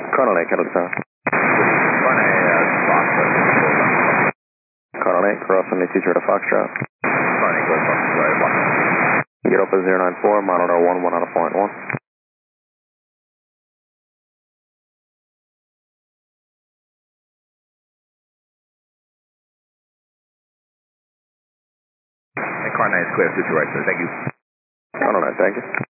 Colonel 8, Kettle Tower. Colonel 8, cross on the teacher to Foxtrot. Get up at 094, monitor 11 out of 0.1. Car 9 square, switch right, sir. Thank you. Colonel 9, thank you.